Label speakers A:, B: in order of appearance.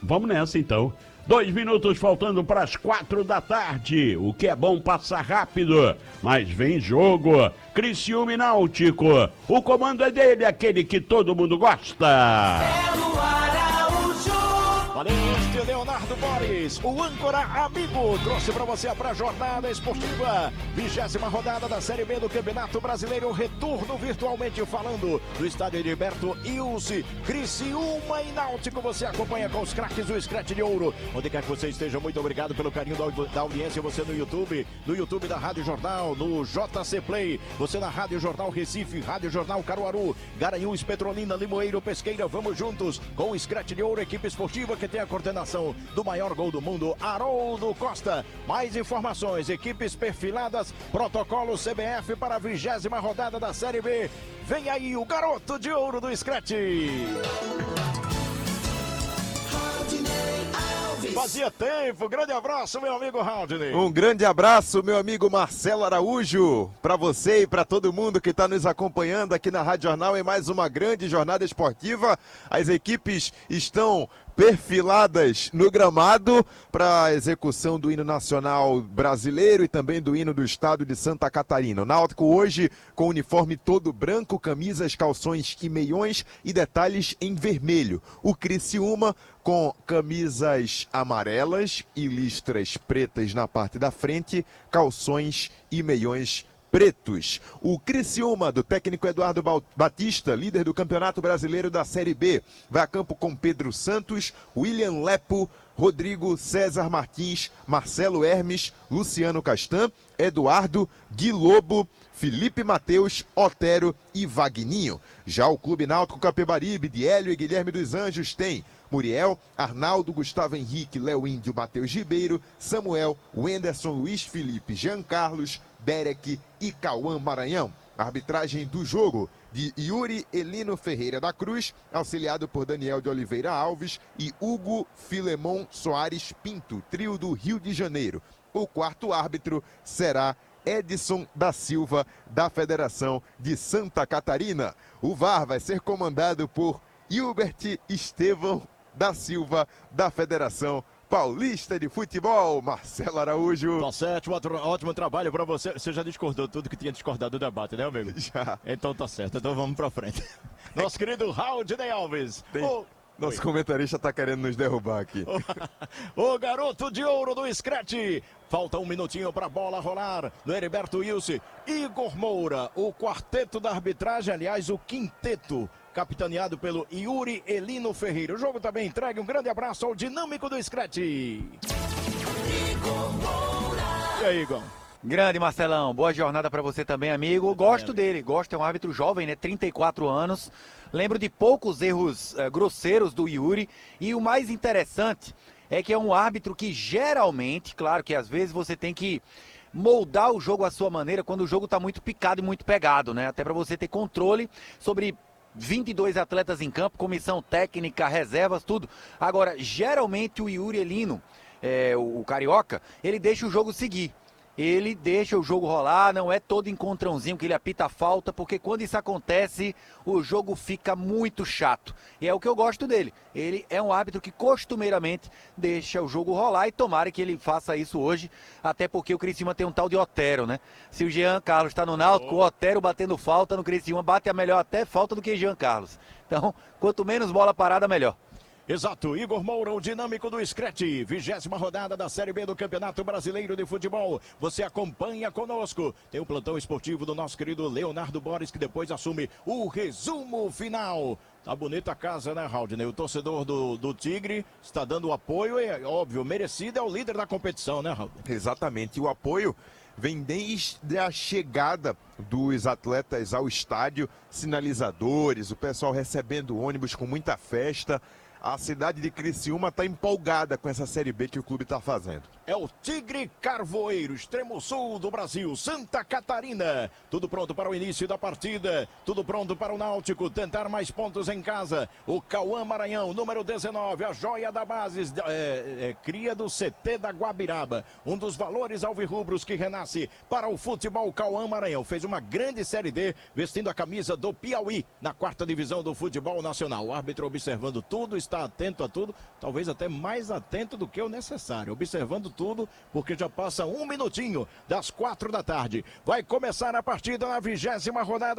A: Vamos nessa então. 2 minutos faltando para as 4 da tarde. O que é bom passa rápido, mas vem jogo. Criciúma e Náutico. O comando é dele, aquele que todo mundo gosta.
B: Valente Leonardo Boris, o âncora amigo, trouxe para você a pré-jornada esportiva, 20ª rodada da Série B do Campeonato Brasileiro, retorno virtualmente falando do estádio Heriberto Ilse, Criciúma e Náutico, você acompanha com os craques do Scratch de Ouro, onde quer que você esteja, muito obrigado pelo carinho da audiência, você no YouTube da Rádio Jornal, no JC Play, você na Rádio Jornal Recife, Rádio Jornal Caruaru, Garanhuns, Petrolina, Limoeiro, Pesqueira, vamos juntos com o Scratch de Ouro, equipe esportiva que tem a coordenação do maior gol do mundo, Haroldo Costa. Mais informações, equipes perfiladas, protocolo CBF para a 20ª rodada da Série B. Vem aí o garoto de ouro do Scratch. Fazia tempo, grande abraço, meu amigo Haldney.
C: Um grande abraço, meu amigo Marcelo Araújo, para você e para todo mundo que está nos acompanhando aqui na Rádio Jornal em mais uma grande jornada esportiva. As equipes estão perfiladas no gramado para a execução do hino nacional brasileiro e também do hino do estado de Santa Catarina. O Náutico hoje com o uniforme todo branco, camisas, calções e meiões e detalhes em vermelho. O Criciúma com camisas amarelas e listras pretas na parte da frente, calções e meiões pretos. O Criciúma, do técnico Eduardo Batista, líder do Campeonato Brasileiro da Série B, vai a campo com Pedro Santos, William Lepo, Rodrigo César Martins, Marcelo Hermes, Luciano Castan, Eduardo, Gui Lobo, Felipe Mateus, Otero e Vagninho. Já o Clube Náutico Capibaribe, de Hélio e Guilherme dos Anjos, tem Muriel, Arnaldo, Gustavo Henrique, Léo Índio, Matheus Ribeiro, Samuel, Wenderson, Luiz Felipe, Jean Carlos, Derek e Cauã Maranhão. Arbitragem do jogo de Yuri Elino Ferreira da Cruz, auxiliado por Daniel de Oliveira Alves e Hugo Filemon Soares Pinto, trio do Rio de Janeiro. O quarto árbitro será Edson da Silva, da Federação de Santa Catarina. O VAR vai ser comandado por Hilbert Estevão da Silva, da Federação Paulista de Futebol. Marcelo Araújo.
B: Tá certo, ótimo trabalho pra você. Você já discordou tudo que tinha discordado do debate, né, amigo?
C: Já.
B: Então tá certo, então vamos pra frente. Nosso querido Haldney Alves.
C: Nosso comentarista tá querendo nos derrubar aqui.
B: O garoto de ouro do Scratch. Falta um minutinho pra bola rolar no Heriberto Ilse. Igor Moura, o quarteto da arbitragem, aliás, o quinteto, capitaneado pelo Yuri Elino Ferreira. O jogo também entregue um grande abraço ao dinâmico do Scratch. Igor Moura. E aí, Igor?
D: Grande Marcelão, boa jornada para você também, amigo. Gosto dele, é um árbitro jovem, né? 34 anos. Lembro de poucos erros grosseiros do Yuri. E o mais interessante é que é um árbitro que geralmente, claro que às vezes você tem que moldar o jogo à sua maneira quando o jogo está muito picado e muito pegado, né? Até para você ter controle sobre 22 atletas em campo, comissão técnica, reservas, tudo. Agora, geralmente o Yuri Elino, o carioca, ele deixa o jogo seguir. Ele deixa o jogo rolar, não é todo encontrãozinho que ele apita a falta, porque quando isso acontece, o jogo fica muito chato. E é o que eu gosto dele. Ele é um árbitro que costumeiramente deixa o jogo rolar e tomara que ele faça isso hoje, até porque o Criciúma tem um tal de Otero, né? Se o Jean Carlos está no Náutico, o Otero batendo falta no Criciúma bate a melhor até falta do que Jean Carlos. Então, quanto menos bola parada, melhor.
B: Exato, Igor Moura, o dinâmico do Scratch, 20ª rodada da Série B do Campeonato Brasileiro de Futebol. Você acompanha conosco. Tem o plantão esportivo do nosso querido Leonardo Boris, que depois assume o resumo final. Tá bonita a casa, né, Haldney? O torcedor do Tigre está dando apoio, é óbvio, merecido, é o líder da competição, né, Haldney?
C: Exatamente, o apoio vem desde a chegada dos atletas ao estádio, sinalizadores, o pessoal recebendo ônibus com muita festa. A cidade de Criciúma está empolgada com essa Série B que o clube está fazendo.
B: é o Tigre Carvoeiro, extremo sul do Brasil, Santa Catarina. Tudo pronto para o início da partida, tudo pronto para o Náutico tentar mais pontos em casa. O Cauã Maranhão, número 19, a joia da base, cria do CT da Guabiraba. Um dos valores alvirrubros que renasce para o futebol. Cauã Maranhão fez uma grande Série D, vestindo a camisa do Piauí, na 4ª divisão do futebol nacional. O árbitro observando tudo, está atento a tudo, talvez até mais atento do que o necessário. Observando tudo, porque já passa 1 minutinho das 4 da tarde. Vai começar a partida na 20ª rodada.